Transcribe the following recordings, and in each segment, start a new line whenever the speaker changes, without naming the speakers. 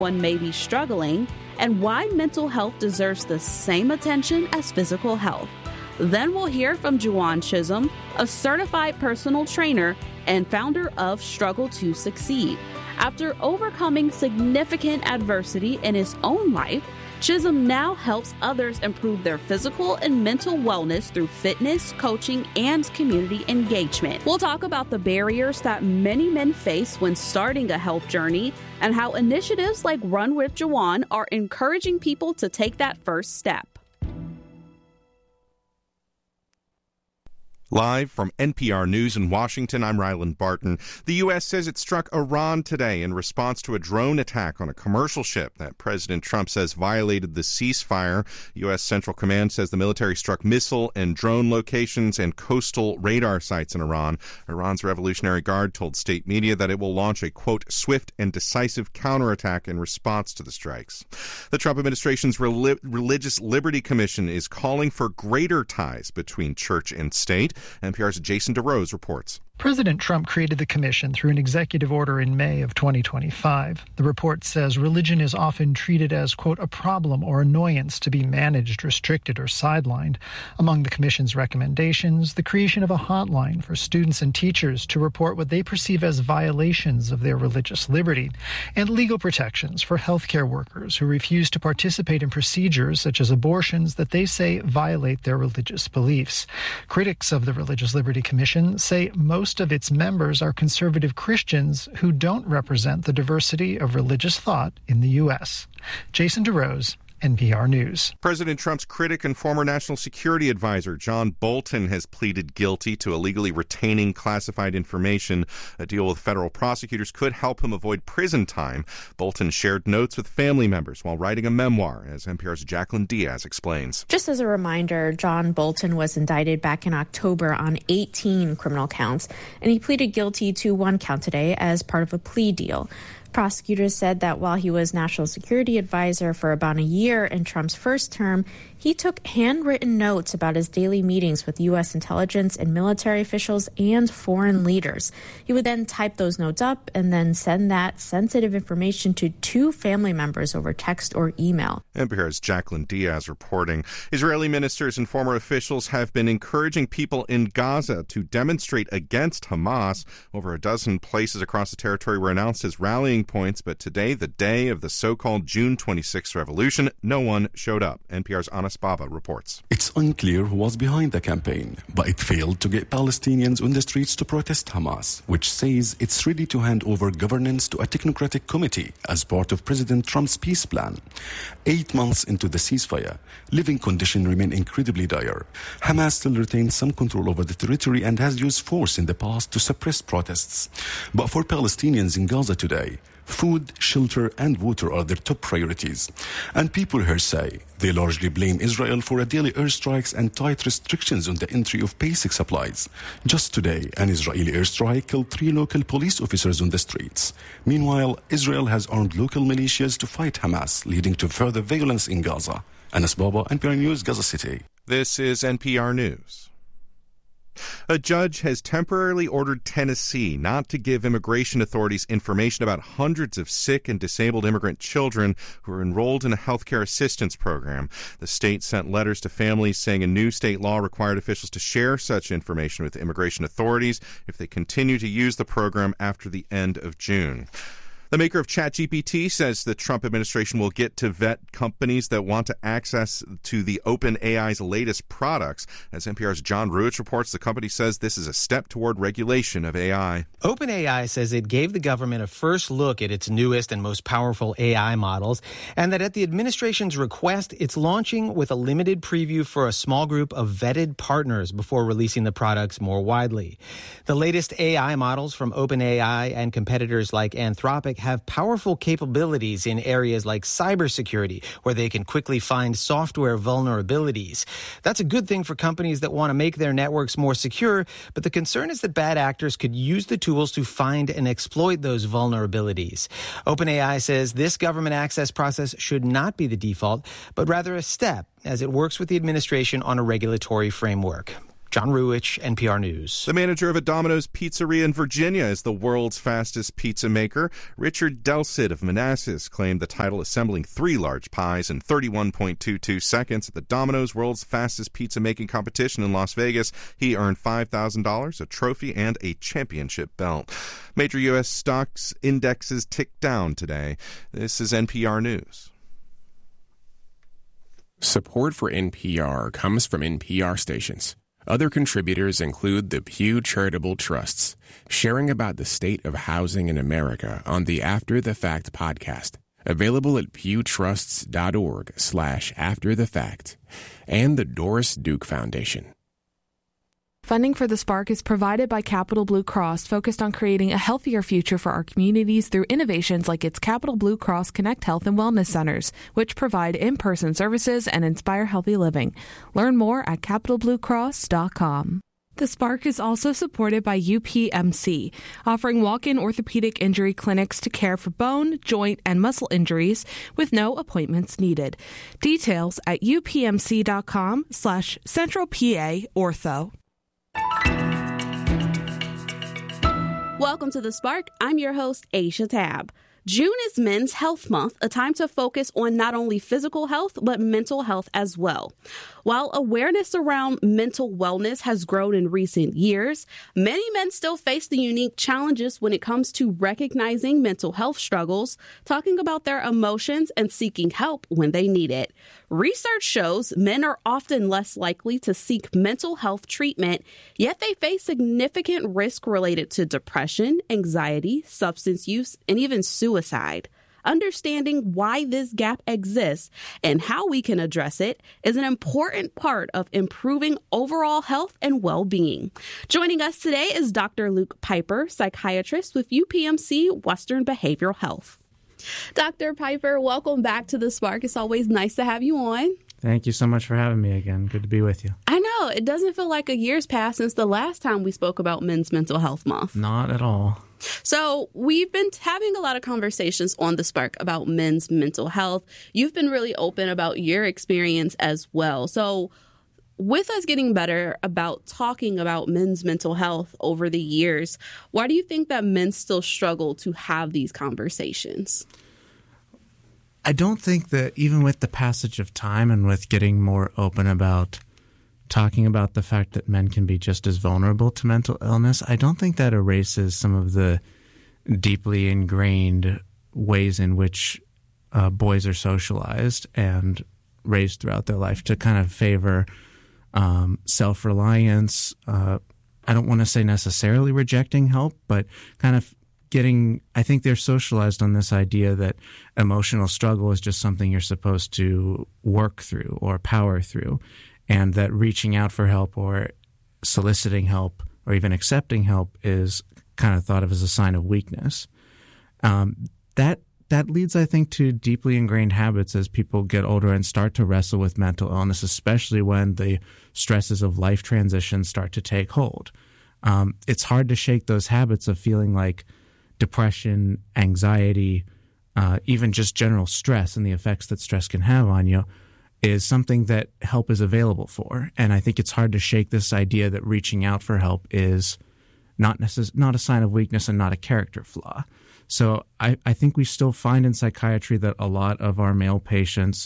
one may be struggling, and why mental health deserves the same attention as physical health. Then we'll hear from Juwan Chisholm, a certified personal trainer and founder of Struggle to Succeed. After overcoming significant adversity in his own life, Chisholm now helps others improve their physical and mental wellness through fitness, coaching, and community engagement. We'll talk about the barriers that many men face when starting a health journey and how initiatives like Run with Juwan are encouraging people to take that first step.
Live from NPR News in Washington, I'm Ryland Barton. The U.S. says it struck Iran today in response to a drone attack on a commercial ship that President Trump says violated the ceasefire. U.S. Central Command says the military struck missile and drone locations and coastal radar sites in Iran. Iran's Revolutionary Guard told state media that it will launch a, quote, swift and decisive counterattack in response to the strikes. The Trump administration's Religious Liberty Commission is calling for greater ties between church and state. NPR's Jason DeRose reports.
President Trump created the commission through an executive order in May of 2025. The report says religion is often treated as, quote, a problem or annoyance to be managed, restricted, or sidelined. Among the commission's recommendations, the creation of a hotline for students and teachers to report what they perceive as violations of their religious liberty, and legal protections for healthcare workers who refuse to participate in procedures such as abortions that they say violate their religious beliefs. Critics of the Religious Liberty Commission say most of its members are conservative Christians who don't represent the diversity of religious thought in the U.S. Jason DeRose, NPR News.
President Trump's critic and former national security advisor John Bolton has pleaded guilty to illegally retaining classified information. A deal with federal prosecutors could help him avoid prison time. Bolton shared notes with family members while writing a memoir, as NPR's Jacqueline Diaz explains.
Just as a reminder, John Bolton was indicted back in October on 18 criminal counts, and he pleaded guilty to one count today as part of a plea deal. Prosecutors said that while he was national security advisor for about a year in Trump's first term, he took handwritten notes about his daily meetings with U.S. intelligence and military officials and foreign leaders. He would then type those notes up and then send that sensitive information to two family members over text or email.
NPR's Jacqueline Diaz reporting. Israeli ministers and former officials have been encouraging people in Gaza to demonstrate against Hamas. Over a dozen places across the territory were announced as rallying points, but today, the day of the so-called June 26th revolution, no one showed up. NPR's Anas Baba reports.
It's unclear who was behind the campaign, but it failed to get Palestinians on the streets to protest Hamas, which says it's ready to hand over governance to a technocratic committee as part of President Trump's peace plan. 8 months into the ceasefire, living conditions remain incredibly dire. Hamas still retains some control over the territory and has used force in the past to suppress protests. But for Palestinians in Gaza today, food, shelter, and water are their top priorities. And people here say they largely blame Israel for daily airstrikes and tight restrictions on the entry of basic supplies. Just today, an Israeli airstrike killed 3 local police officers on the streets. Meanwhile, Israel has armed local militias to fight Hamas, leading to further violence in Gaza. Anas Baba, NPR News, Gaza City.
This is NPR News. A judge has temporarily ordered Tennessee not to give immigration authorities information about hundreds of sick and disabled immigrant children who are enrolled in a healthcare assistance program. The state sent letters to families saying a new state law required officials to share such information with immigration authorities if they continue to use the program after the end of June. The maker of ChatGPT says the Trump administration will get to vet companies that want to access to the OpenAI's latest products. As NPR's John Ruich reports, the company says this is a step toward regulation of AI.
OpenAI says it gave the government a first look at its newest and most powerful AI models, and that at the administration's request, it's launching with a limited preview for a small group of vetted partners before releasing the products more widely. The latest AI models from OpenAI and competitors like Anthropic have powerful capabilities in areas like cybersecurity, where they can quickly find software vulnerabilities. That's a good thing for companies that want to make their networks more secure, but the concern is that bad actors could use the tools to find and exploit those vulnerabilities. OpenAI says this government access process should not be the default, but rather a step as it works with the administration on a regulatory framework. John Ruwich, NPR News.
The manager of a Domino's pizzeria in Virginia is the world's fastest pizza maker. Richard Delcid of Manassas claimed the title, assembling 3 large pies in 31.22 seconds at the Domino's World's Fastest Pizza Making Competition in Las Vegas. He earned $5,000, a trophy, and a championship belt. Major U.S. stocks indexes ticked down today. This is NPR News.
Support for NPR comes from NPR stations. Other contributors include the Pew Charitable Trusts, sharing about the state of housing in America on the After the Fact podcast, available at pewtrusts.org/afterthefact, and the Doris Duke Foundation.
Funding for The Spark is provided by Capital Blue Cross, focused on creating a healthier future for our communities through innovations like its Capital Blue Cross Connect Health and Wellness Centers, which provide in-person services and inspire healthy living. Learn more at capitalbluecross.com. The Spark is also supported by UPMC, offering walk-in orthopedic injury clinics to care for bone, joint, and muscle injuries with no appointments needed. Details at upmc.com/centralpaortho.
Welcome to The Spark. I'm your host, Aisha Tab. June is Men's Health Month, a time to focus on not only physical health, but mental health as well. While awareness around mental wellness has grown in recent years, many men still face the unique challenges when it comes to recognizing mental health struggles, talking about their emotions, and seeking help when they need it. Research shows men are often less likely to seek mental health treatment, yet they face significant risk related to depression, anxiety, substance use, and even suicide. Understanding why this gap exists and how we can address it is an important part of improving overall health and well-being. Joining us today is Dr. Luke Piper, psychiatrist with UPMC Western Behavioral Health. Dr. Piper, welcome back to The Spark. It's always nice to have you on.
Thank you so much for having me again. Good to be with you.
I know. It doesn't feel like a year's passed since the last time we spoke about Men's Mental Health Month.
Not at all.
So we've been having a lot of conversations on The Spark about men's mental health. You've been really open about your experience as well. So with us getting better about talking about men's mental health over the years, why do you think that men still struggle to have these conversations?
I don't think that even with the passage of time and with getting more open about talking about the fact that men can be just as vulnerable to mental illness, I don't think that erases some of the deeply ingrained ways in which boys are socialized and raised throughout their life to kind of favor self-reliance. I don't want to say necessarily rejecting help, but kind of I think they're socialized on this idea that emotional struggle is just something you're supposed to work through or power through, and that reaching out for help or soliciting help or even accepting help is kind of thought of as a sign of weakness. That leads, I think, to deeply ingrained habits as people get older and start to wrestle with mental illness, especially when the stresses of life transition start to take hold. It's hard to shake those habits of feeling like depression, anxiety, even just general stress and the effects that stress can have on you is something that help is available for. And I think it's hard to shake this idea that reaching out for help is not a sign of weakness and not a character flaw. So I think we still find in psychiatry that a lot of our male patients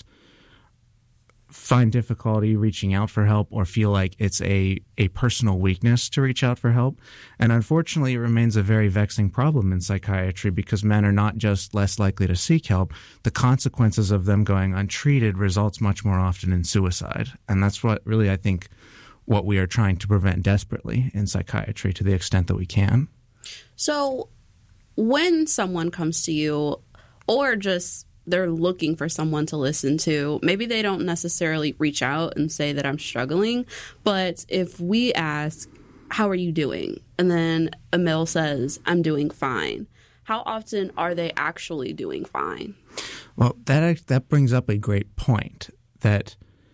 find difficulty reaching out for help or feel like it's a personal weakness to reach out for help. And unfortunately, it remains a very vexing problem in psychiatry because men are not just less likely to seek help. The consequences of them going untreated results much more often in suicide. And that's what really, I think, what we are trying to prevent desperately in psychiatry to the extent that we can.
So when someone comes to you or just they're looking for someone to listen to, maybe they don't necessarily reach out and say that I'm struggling, but if we ask, how are you doing? And then a male says, I'm doing fine. How often are they actually doing fine?
Well, that brings up a great point that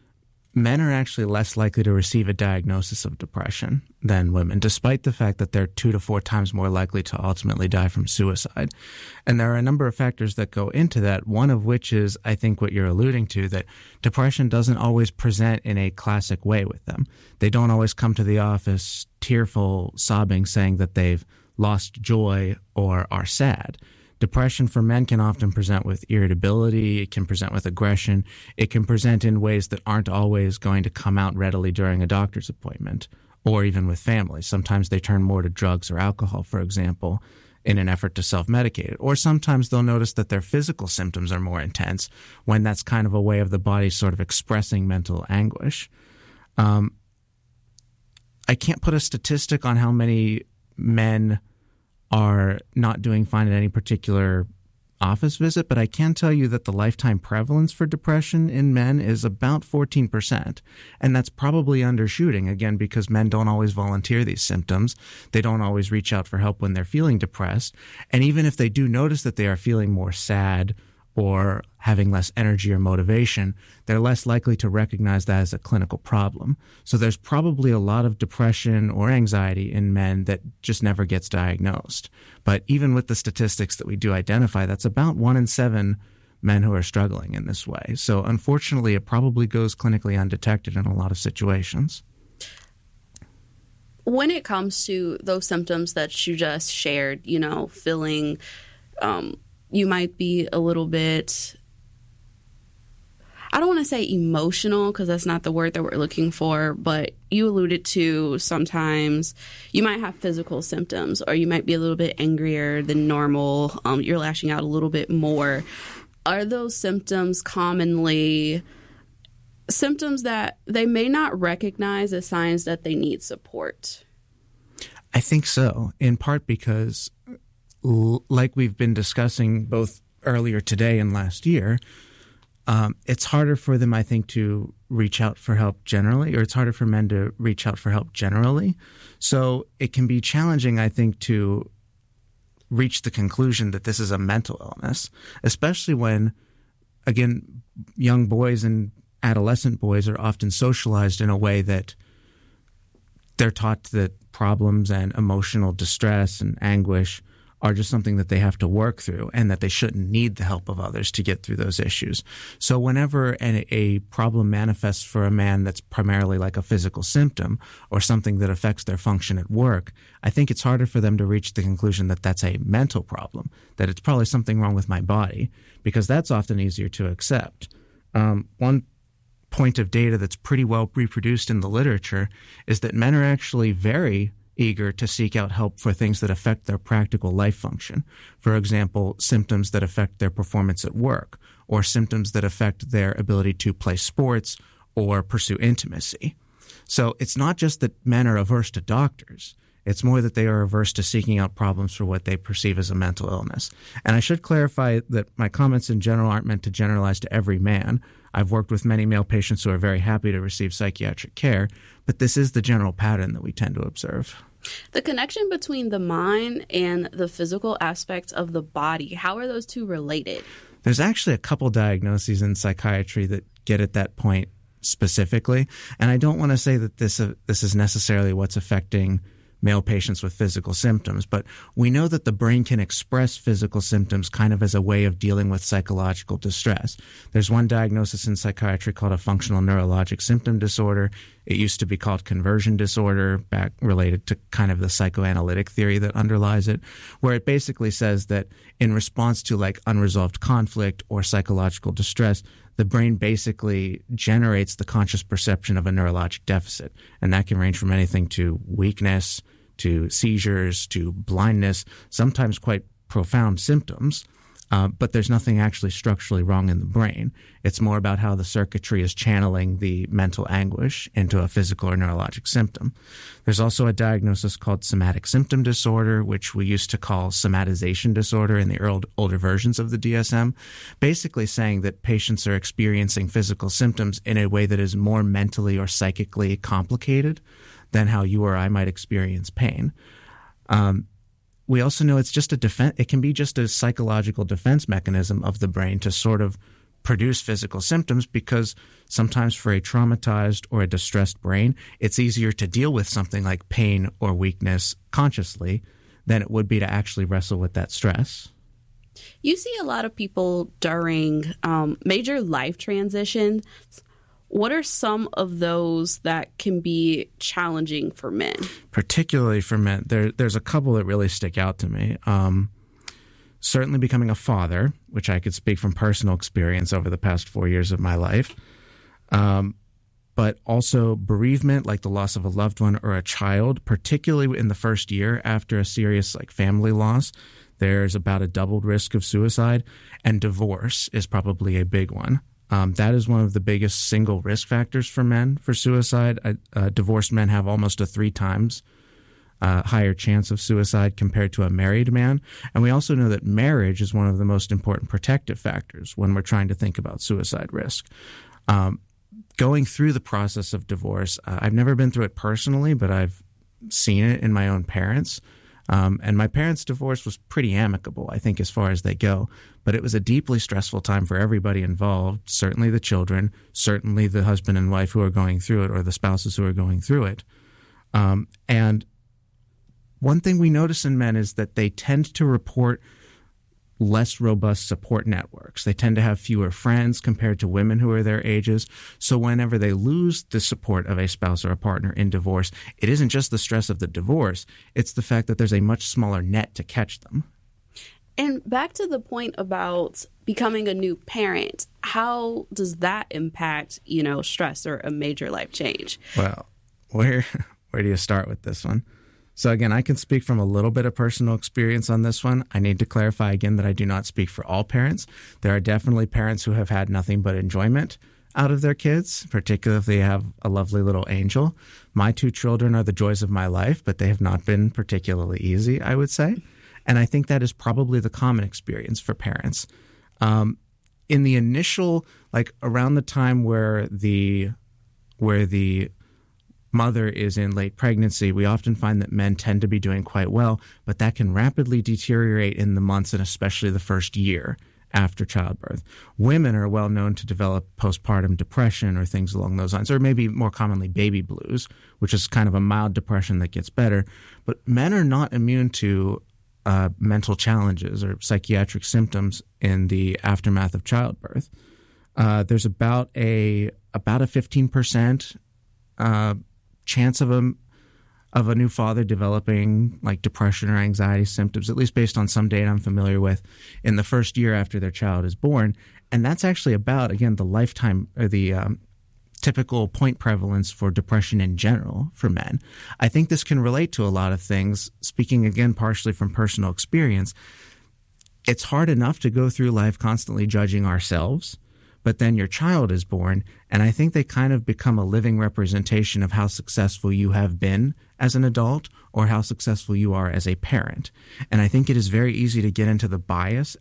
men are actually less likely to receive a diagnosis of depression than women, despite the fact that they're 2 to 4 times more likely to ultimately die from suicide. And there are a number of factors that go into that, one of which is, I think, what you're alluding to, that depression doesn't always present in a classic way with them. They don't always come to the office tearful, sobbing, saying that they've lost joy or are sad. Depression for men can often present with irritability, it can present with aggression, it can present in ways that aren't always going to come out readily during a doctor's appointment, or even with families. Sometimes they turn more to drugs or alcohol, for example, in an effort to self-medicate. Or sometimes they'll notice that their physical symptoms are more intense when that's kind of a way of the body sort of expressing mental anguish. I can't put a statistic on how many men are not doing fine at any particular office visit, but I can tell you that the lifetime prevalence for depression in men is about 14%. And that's probably undershooting, again, because men don't always volunteer these symptoms. They don't always reach out for help when they're feeling depressed. And even if they do notice that they are feeling more sad or having less energy or motivation, they're less likely to recognize that as a clinical problem. So there's probably a lot of depression or anxiety in men that just never gets diagnosed. But even with the statistics that we do identify, that's about 1 in 7 men who are struggling in this way. So unfortunately, it probably goes clinically undetected in a lot of situations.
When it comes to those symptoms that you just shared, feeling you might be a little bit, I don't want to say emotional because that's not the word that we're looking for, but you alluded to sometimes you might have physical symptoms or you might be a little bit angrier than normal. You're lashing out a little bit more. Are those symptoms commonly symptoms that they may not recognize as signs that they need support?
I think so, in part because like we've been discussing both earlier today and last year, it's harder for them, I think, to reach out for help generally, or it's harder for men to reach out for help generally. So it can be challenging, I think, to reach the conclusion that this is a mental illness, especially when, again, young boys and adolescent boys are often socialized in a way that they're taught that problems and emotional distress and anguish are just something that they have to work through and that they shouldn't need the help of others to get through those issues. So whenever a problem manifests for a man that's primarily like a physical symptom or something that affects their function at work, I think it's harder for them to reach the conclusion that that's a mental problem, that it's probably something wrong with my body, because that's often easier to accept. One point of data that's pretty well reproduced in the literature is that men are actually very eager to seek out help for things that affect their practical life function. For example, symptoms that affect their performance at work, or symptoms that affect their ability to play sports or pursue intimacy. So it's not just that men are averse to doctors. It's more that they are averse to seeking out problems for what they perceive as a mental illness. And I should clarify that my comments in general aren't meant to generalize to every man. I've worked with many male patients who are very happy to receive psychiatric care, but this is the general pattern that we tend to observe.
The connection between the mind and the physical aspects of the body, how are those two related?
There's actually a couple diagnoses in psychiatry that get at that point specifically, and I don't want to say that this is necessarily what's affecting male patients with physical symptoms, but we know that the brain can express physical symptoms kind of as a way of dealing with psychological distress. There's one diagnosis in psychiatry called a functional neurologic symptom disorder. It used to be called conversion disorder, back related to kind of the psychoanalytic theory that underlies it, where it basically says that in response to like unresolved conflict or psychological distress, the brain basically generates the conscious perception of a neurologic deficit. And that can range from anything to weakness, to seizures, to blindness, sometimes quite profound symptoms. But there's nothing actually structurally wrong in the brain. It's more about how the circuitry is channeling the mental anguish into a physical or neurologic symptom. There's also a diagnosis called somatic symptom disorder, which we used to call somatization disorder in the older versions of the DSM, basically saying that patients are experiencing physical symptoms in a way that is more mentally or psychically complicated than how you or I might experience pain. We also know it's just a defense. It can be just a psychological defense mechanism of the brain to sort of produce physical symptoms, because sometimes for a traumatized or a distressed brain, it's easier to deal with something like pain or weakness consciously than it would be to actually wrestle with that stress.
You see a lot of people during major life transitions. What are some of those that can be challenging for men? Particularly for men, there's a couple that really stick out to me. Certainly becoming a father, which I could speak from personal experience over the past 4 years of my life. But also bereavement, like the loss of a loved one or a child, particularly in the first year after a serious family loss. There's about a doubled risk of suicide, and divorce is probably a big one. That is one of the biggest single risk factors for men for suicide. Divorced men have almost a 3 times higher chance of suicide compared to a married man. And we also know that marriage is one of the most important protective factors when we're trying to think about suicide risk. Going through the process of divorce, I've never been through it personally, but I've seen it in my own parents. And my parents' divorce was pretty amicable, I think, as far as they go. But it was a deeply stressful time for everybody involved, certainly the children, certainly the husband and wife who are going through it, or the spouses who are going through it. And one thing we notice in men is that they tend to report less robust support networks. They tend to have fewer friends compared to women who are their ages. So whenever they lose the support of a spouse or a partner in divorce, it isn't just the stress of the divorce, it's the fact that there's a much smaller net to catch them. And back to the point about becoming a new parent, how does that impact, stress or a major life change? Well, where do you start with this one? So again, I can speak from a little bit of personal experience on this one. I need to clarify again that I do not speak for all parents. There are definitely parents who have had nothing but enjoyment out of their kids, particularly if they have a lovely little angel. My 2 children are the joys of my life, but they have not been particularly easy, I would say. And I think that is probably the common experience for parents. In the initial, around the time where the mother is in late pregnancy, we often find that men tend to be doing quite well, but that can rapidly deteriorate in the months and especially the first year after childbirth. Women are well known to develop postpartum depression or things along those lines, or maybe more commonly baby blues, which is kind of a mild depression that gets better. But men are not immune to mental challenges or psychiatric symptoms in the aftermath of childbirth. There's about a 15% chance of a new father developing depression or anxiety symptoms, at least based on some data I'm familiar with, in the first year after their child is born. And that's actually about, again, the lifetime or the typical point prevalence for depression in general for men. I think this can relate to a lot of things. Speaking again partially from personal experience, it's hard enough to go through life constantly judging ourselves, but then your child is born, and I think they kind of become a living representation of how successful you have been as an adult or how successful you are as a parent. And I think it is very easy to get into this bias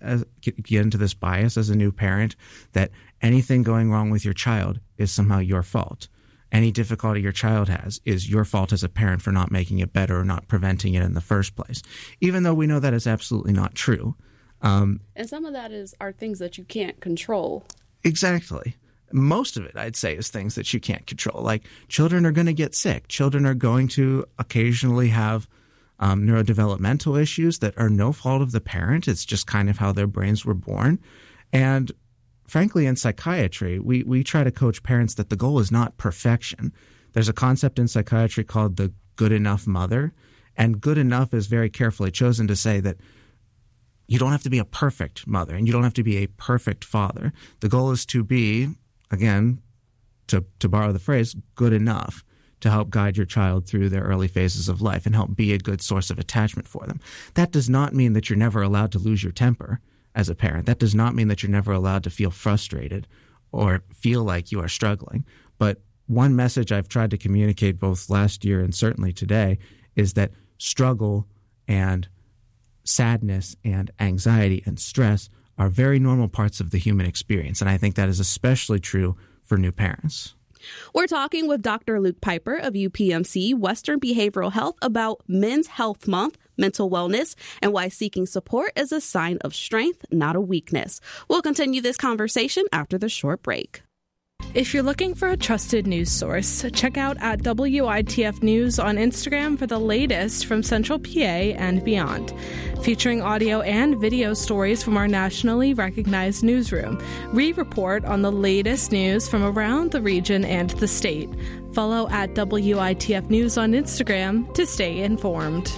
as a new parent that anything going wrong with your child is somehow your fault. Any difficulty your child has is your fault as a parent for not making it better or not preventing it in the first place, even though we know that is absolutely not true. And some of that are things that you can't control. Exactly. Most of it, I'd say, is things that you can't control. Like children are going to get sick. Children are going to occasionally have neurodevelopmental issues that are no fault of the parent. It's just kind of how their brains were born. And frankly, in psychiatry, we try to coach parents that the goal is not perfection. There's a concept in psychiatry called the good enough mother. And good enough is very carefully chosen to say that you don't have to be a perfect mother and you don't have to be a perfect father. The goal is to be, again, to borrow the phrase, good enough to help guide your child through their early phases of life and help be a good source of attachment for them. That does not mean that you're never allowed to lose your temper as a parent. That does not mean that you're never allowed to feel frustrated or feel like you are struggling. But one message I've tried to communicate both last year and certainly today is that struggle and sadness and anxiety and stress are very normal parts of the human experience. And I think that is especially true for new parents. We're talking with Dr. Luke Piper of UPMC Western Behavioral Health about Men's Health Month, mental wellness, and why seeking support is a sign of strength, not a weakness. We'll continue this conversation after the short break.
If you're looking for a trusted news source, check out at WITF News on Instagram for the latest from Central PA and beyond. Featuring audio and video stories from our nationally recognized newsroom, we report on the latest news from around the region and the state. Follow at WITF News on Instagram to stay informed.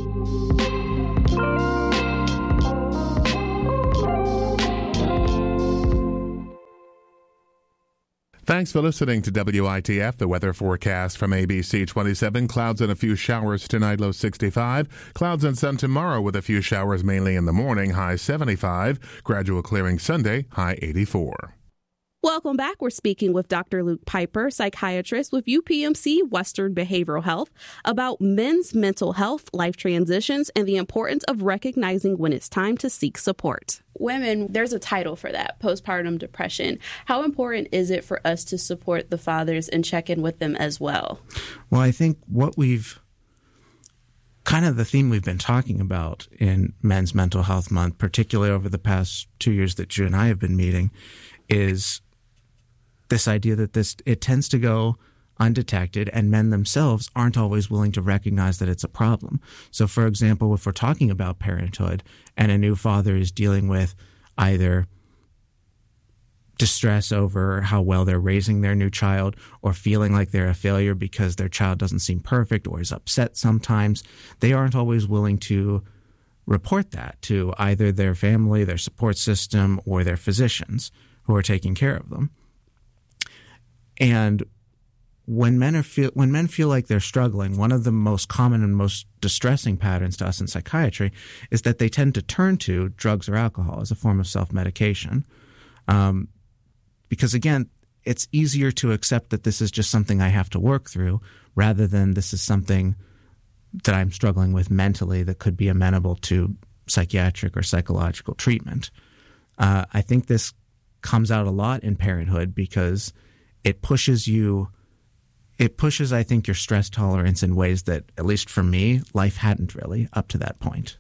Thanks for listening to WITF, the weather forecast from ABC 27. Clouds and a few showers tonight, low 65. Clouds and sun tomorrow with a few showers mainly in the morning, high 75. Gradual clearing Sunday, high 84.
Welcome back. We're speaking with Dr. Luke Piper, psychiatrist with UPMC Western Behavioral Health, about men's mental health, life transitions, and the importance of recognizing when it's time to seek support. Women, there's a title for that, postpartum depression. How important is it for us to support the fathers and check in with them as well?
Well, I think what we've kind of the theme we've been talking about in Men's Mental Health Month, particularly over the past 2 years that Drew and I have been meeting, is this idea that it tends to go undetected, and men themselves aren't always willing to recognize that it's a problem. So, for example, if we're talking about parenthood and a new father is dealing with either distress over how well they're raising their new child or feeling like they're a failure because their child doesn't seem perfect or is upset sometimes, they aren't always willing to report that to either their family, their support system, or their physicians who are taking care of them. And when men feel like they're struggling, one of the most common and most distressing patterns to us in psychiatry is that they tend to turn to drugs or alcohol as a form of self-medication. Because again, it's easier to accept that this is just something I have to work through rather than this is something that I'm struggling with mentally that could be amenable to psychiatric or psychological treatment. I think this comes out a lot in parenthood because it pushes, I think, your stress tolerance in ways that, at least for me, life hadn't really up to that point.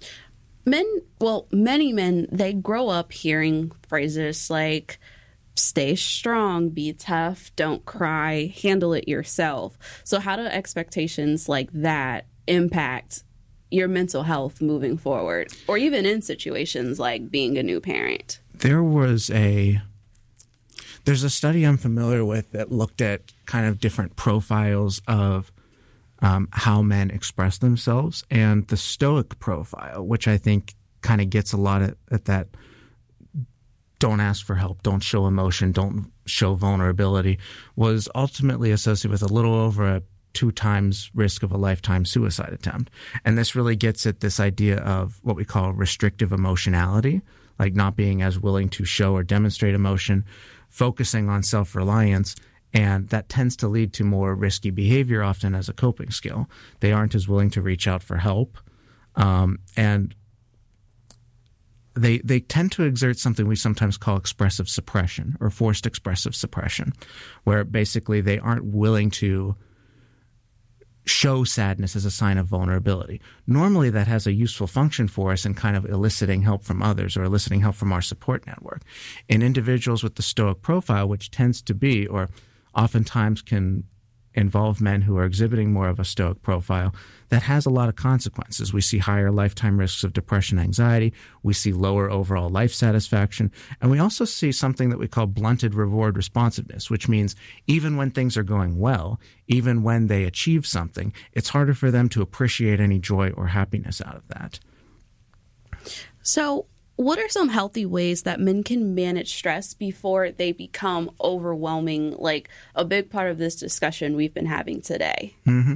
Many men, they grow up hearing phrases like, stay strong, be tough, don't cry, handle it yourself. So how do expectations like that impact your mental health moving forward, or even in situations like being a new parent?
There's a study I'm familiar with that looked at kind of different profiles of how men express themselves, and the Stoic profile, which I think kind of gets a lot at that don't ask for help, don't show emotion, don't show vulnerability, was ultimately associated with a little over a 2 times risk of a lifetime suicide attempt. And this really gets at this idea of what we call restrictive emotionality, like not being as willing to show or demonstrate emotion, focusing on self-reliance, and that tends to lead to more risky behavior often as a coping skill. They aren't as willing to reach out for help, and they tend to exert something we sometimes call expressive suppression or forced expressive suppression, where basically they aren't willing to show sadness as a sign of vulnerability. Normally that has a useful function for us in kind of eliciting help from others or eliciting help from our support network. In individuals with the Stoic profile, which tends to be or oftentimes can involve men who are exhibiting more of a Stoic profile, that has a lot of consequences. We see higher lifetime risks of depression, anxiety. We see lower overall life satisfaction. And we also see something that we call blunted reward responsiveness, which means even when things are going well, even when they achieve something, it's harder for them to appreciate any joy or happiness out of that.
So what are some healthy ways that men can manage stress before they become overwhelming, like a big part of this discussion we've been having today?
Mm-hmm.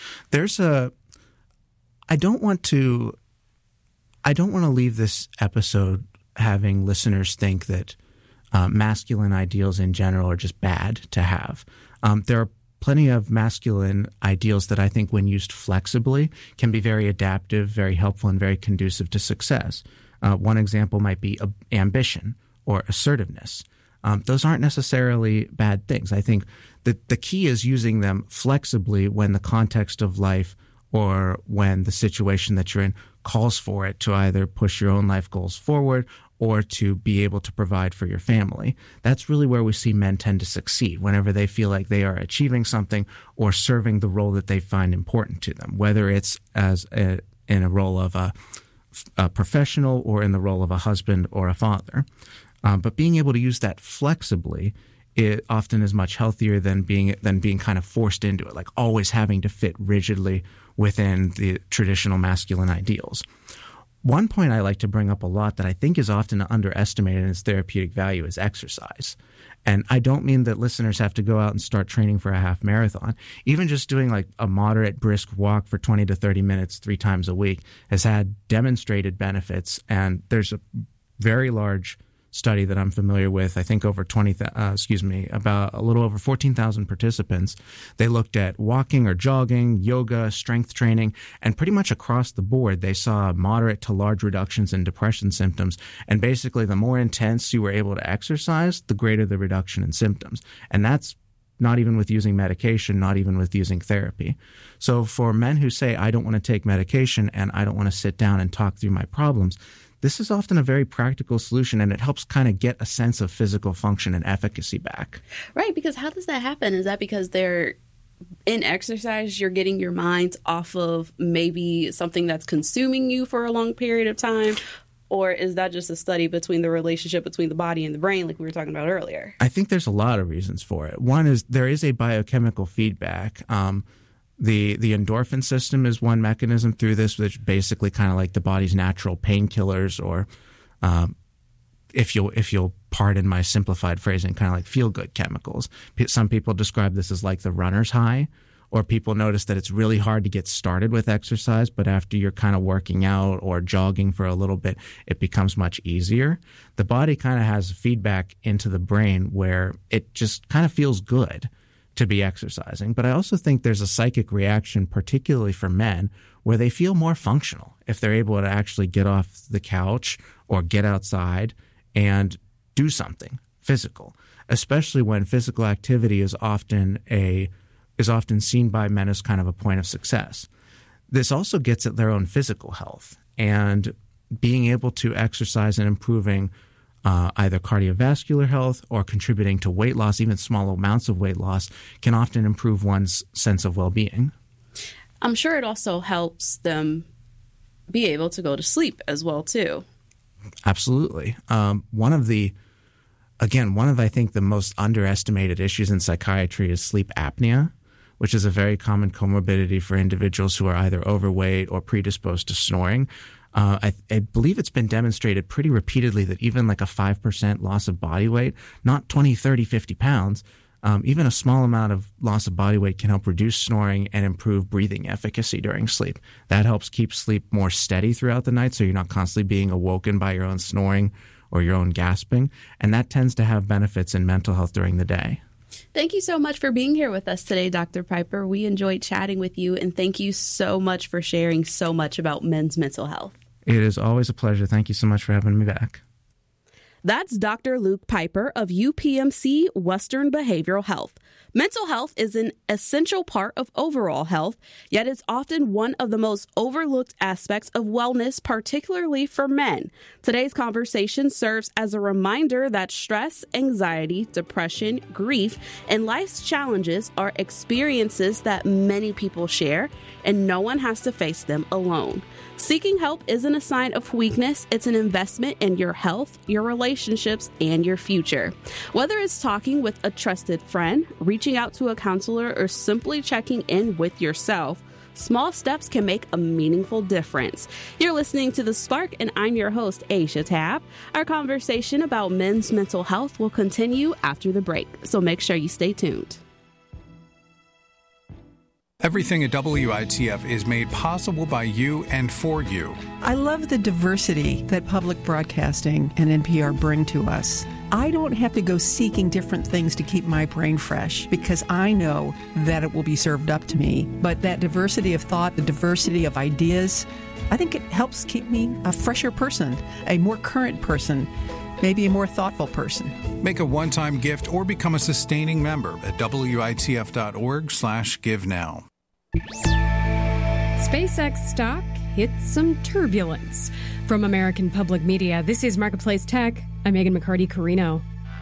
I don't want to leave this episode having listeners think that masculine ideals in general are just bad to have. There are plenty of masculine ideals that I think, when used flexibly, can be very adaptive, very helpful, and very conducive to success. One example might be ambition or assertiveness. Those aren't necessarily bad things. I think that the key is using them flexibly when the context of life or when the situation that you're in calls for it to either push your own life goals forward or to be able to provide for your family. That's really where we see men tend to succeed, whenever they feel like they are achieving something or serving the role that they find important to them, whether it's in a role of a professional or in the role of a husband or a father. But being able to use that flexibly, it often is much healthier than being kind of forced into it, like always having to fit rigidly within the traditional masculine ideals. One point I like to bring up a lot that I think is often underestimated in its therapeutic value is exercise. And I don't mean that listeners have to go out and start training for a half marathon. Even just doing like a moderate brisk walk for 20 to 30 minutes 3 times a week has had demonstrated benefits. And there's a very large study that I'm familiar with, I think about a little over 14,000 participants. They looked at walking or jogging, yoga, strength training, and pretty much across the board, they saw moderate to large reductions in depression symptoms. And basically, the more intense you were able to exercise, the greater the reduction in symptoms. And that's not even with using medication, not even with using therapy. So for men who say, I don't want to take medication and I don't want to sit down and talk through my problems, this is often a very practical solution, and it helps kind of get a sense of physical function and efficacy back.
Right, because how does that happen? Is that because they're in exercise, you're getting your mind off of maybe something that's consuming you for a long period of time? Or is that just a study between the relationship between the body and the brain, like we were talking about earlier? I think there's a lot of reasons for it. One is there is a biochemical feedback. The endorphin system is one mechanism through this, which basically kind of like the body's natural painkillers, or if you'll pardon my simplified phrasing, kind of like feel-good chemicals. Some people describe this as like the runner's high, or people notice that it's really hard to get started with exercise, but after you're kind of working out or jogging for a little bit, it becomes much easier. The body kind of has feedback into the brain where it just kind of feels good to be exercising. But I also think there's a psychic reaction, particularly for men, where they feel more functional if they're able to actually get off the couch or get outside and do something physical, especially when physical activity is often seen by men as kind of a point of success. This also gets at their own physical health, and being able to exercise and improving either cardiovascular health or contributing to weight loss, even small amounts of weight loss, can often improve one's sense of well-being. I'm sure it also helps them be able to go to sleep as well, too. Absolutely. One of I think the most underestimated issues in psychiatry is sleep apnea, which is a very common comorbidity for individuals who are either overweight or predisposed to snoring. I believe it's been demonstrated pretty repeatedly that even like a 5% loss of body weight, not 20, 30, 50 pounds, even a small amount of loss of body weight can help reduce snoring and improve breathing efficacy during sleep. That helps keep sleep more steady throughout the night, so you're not constantly being awoken by your own snoring or your own gasping. And that tends to have benefits in mental health during the day. Thank you so much for being here with us today, Dr. Piper. We enjoyed chatting with you, and thank you so much for sharing so much about men's mental health. It is always a pleasure. Thank you so much for having me back. That's Dr. Luke Piper of UPMC Western Behavioral Health. Mental health is an essential part of overall health, yet it's often one of the most overlooked aspects of wellness, particularly for men. Today's conversation serves as a reminder that stress, anxiety, depression, grief, and life's challenges are experiences that many people share, and no one has to face them alone. Seeking help isn't a sign of weakness, it's an investment in your health, your relationships, and your future. Whether it's talking with a trusted friend, reaching out to a counselor, or simply checking in with yourself, small steps can make a meaningful difference. You're listening to The Spark, and I'm your host, Aisha Tabb. Our conversation about men's mental health will continue after the break, so make sure you stay tuned.
Everything at WITF is made possible by you and for you.
I love the diversity that public broadcasting and NPR bring to us. I don't have to go seeking different things to keep my brain fresh because I know that it will be served up to me. But that diversity of thought, the diversity of ideas, I think it helps keep me a fresher person, a more current person, maybe a more thoughtful person.
Make a one-time gift or become a sustaining member at WITF.org/give now.
SpaceX stock hit some turbulence. From American Public Media, this is Marketplace Tech. I'm Megan McCarty-Carino.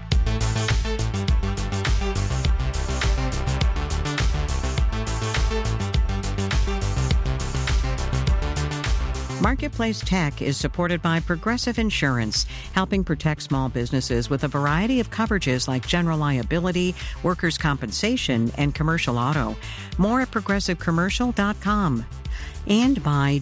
Marketplace Tech is supported by Progressive Insurance, helping protect small businesses with a variety of coverages like general liability, workers' compensation, and commercial auto. More at progressivecommercial.com. And by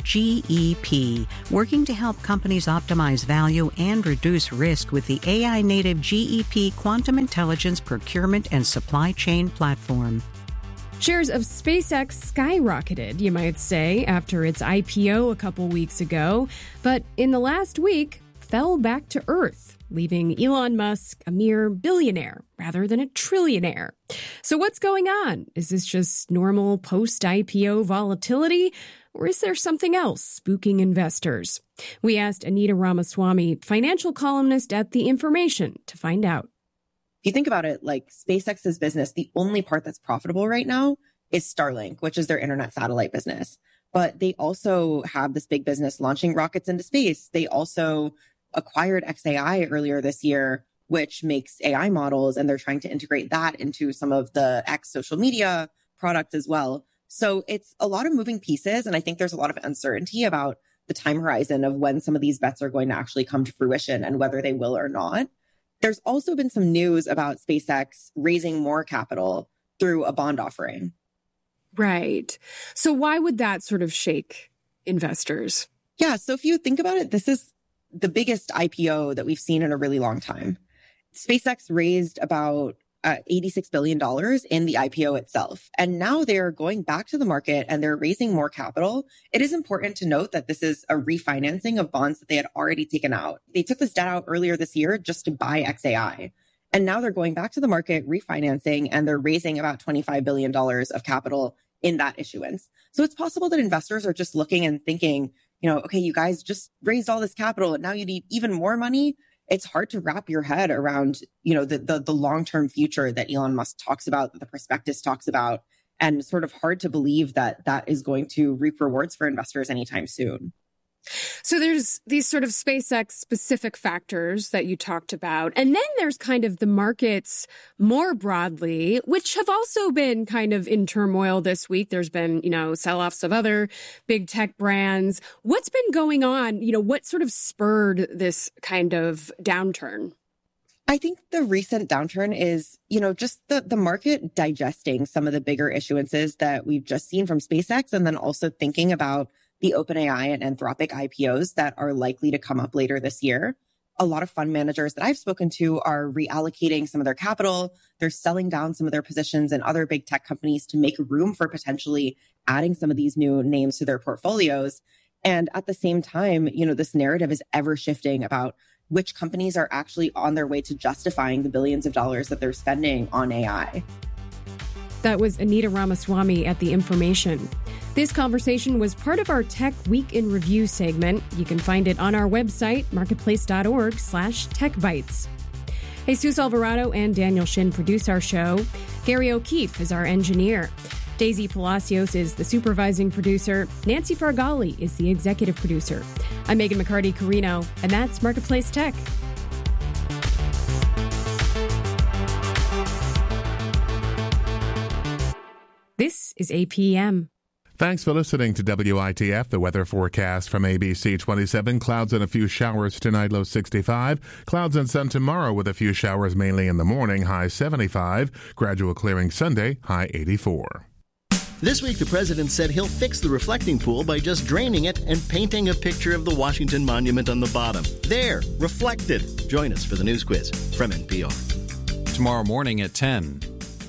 GEP, working to help companies optimize value and reduce risk with the AI-native GEP Quantum Intelligence Procurement and Supply Chain Platform.
Shares of SpaceX skyrocketed, you might say, after its IPO a couple weeks ago, but in the last week fell back to earth, leaving Elon Musk a mere billionaire rather than a trillionaire. So what's going on? Is this just normal post-IPO volatility, or is there something else spooking investors? We asked Anita Ramaswamy, financial columnist at The Information, to find out.
If you think about it, like SpaceX's business, the only part that's profitable right now is Starlink, which is their internet satellite business. But they also have this big business launching rockets into space. They also acquired xAI earlier this year, which makes AI models, and they're trying to integrate that into some of the X social media product as well. So it's a lot of moving pieces. And I think there's a lot of uncertainty about the time horizon of when some of these bets are going to actually come to fruition and whether they will or not. There's also been some news about SpaceX raising more capital through a bond offering.
Right. So why would that sort of shake investors?
Yeah. So if you think about it, this is the biggest IPO that we've seen in a really long time. SpaceX raised about $86 billion in the IPO itself. And now they're going back to the market and they're raising more capital. It is important to note that this is a refinancing of bonds that they had already taken out. They took this debt out earlier this year just to buy xAI. And now they're going back to the market, refinancing, and they're raising about $25 billion of capital in that issuance. So it's possible that investors are just looking and thinking, okay, you guys just raised all this capital and now you need even more money. It's hard to wrap your head around, the long-term future that Elon Musk talks about, that the prospectus talks about, and sort of hard to believe that that is going to reap rewards for investors anytime soon.
So there's these sort of SpaceX specific factors that you talked about. And then there's kind of the markets more broadly, which have also been kind of in turmoil this week. There's been, sell-offs of other big tech brands. What's been going on? What sort of spurred this kind of downturn?
I think the recent downturn is, just the market digesting some of the bigger issuances that we've just seen from SpaceX, and then also thinking about the OpenAI and Anthropic IPOs that are likely to come up later this year. A lot of fund managers that I've spoken to are reallocating some of their capital. They're selling down some of their positions in other big tech companies to make room for potentially adding some of these new names to their portfolios. And at the same time, this narrative is ever shifting about which companies are actually on their way to justifying the billions of dollars that they're spending on AI.
That was Anita Ramaswamy at The Information. This conversation was part of our Tech Week in Review segment. You can find it on our website, marketplace.org/techbytes. Jesus Alvarado and Daniel Shin produce our show. Gary O'Keefe is our engineer. Daisy Palacios is the supervising producer. Nancy Fargali is the executive producer. I'm Megan McCarty-Carino, and that's Marketplace Tech. This is APM.
Thanks for listening to WITF, the weather forecast from ABC 27. Clouds and a few showers tonight, low 65. Clouds and sun tomorrow with a few showers mainly in the morning, high 75. Gradual clearing Sunday, high 84.
This week, the president said he'll fix the reflecting pool by just draining it and painting a picture of the Washington Monument on the bottom. There, reflected. Join us for the news quiz from NPR.
Tomorrow morning at 10.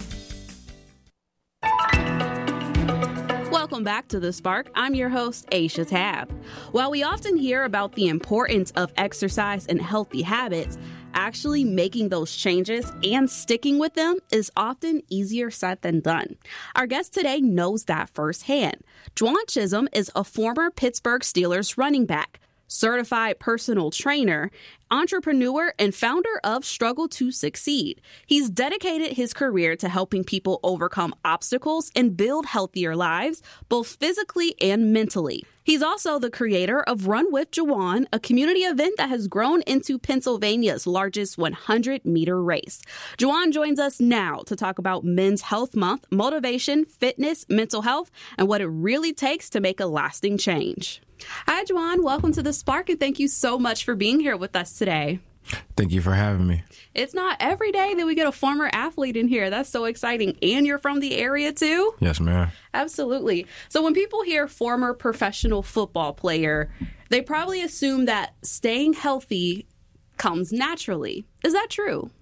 Welcome back to The Spark. I'm your host, Aisha Tab. While we often hear about the importance of exercise and healthy habits, actually making those changes and sticking with them is often easier said than done. Our guest today knows that firsthand. Jauan Chisholm is a former Pittsburgh Steelers running back. certified personal trainer, entrepreneur, and founder of Struggle to Succeed. He's dedicated his career to helping people overcome obstacles and build healthier lives, both physically and mentally. He's also the creator of Run with Juwan, a community event that has grown into Pennsylvania's largest 100-meter race. Juwan joins us now to talk about Men's Health Month, motivation, fitness, mental health, and what it really takes to make a lasting change. Hi, Juwan. Welcome to The Spark, and thank you so much for being here with us today.
Thank you for having me.
It's not every day that we get a former athlete in here. That's so exciting. And you're from the area, too?
Yes, ma'am.
Absolutely. So when people hear former professional football player, they probably assume that staying healthy comes naturally. Is that true?